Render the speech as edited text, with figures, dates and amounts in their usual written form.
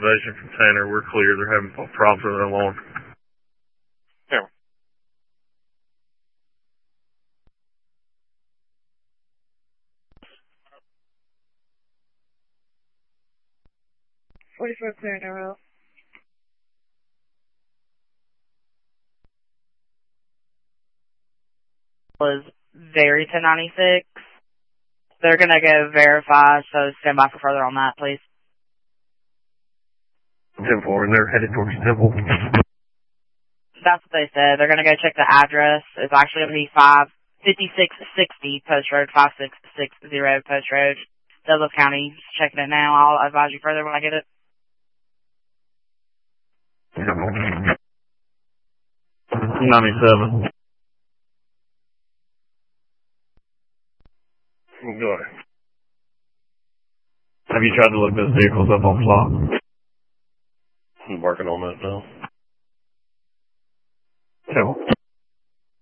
Observation from Tanner, we're clear. They're having problems with their alarm. Yeah. $44 clear in a row. Was very 1096. They're going to go verify, so stand by for further on that, please. 10-4, and they're headed towards Temple. That's what they said. They're going to go check the address. It's actually going to be 5660 Post Road, 5660 Post Road, Douglas County. Just checking it now. I'll advise you further when I get it. 97. Go ahead. Have you tried to look those vehicles up on plot? I'm working on that now.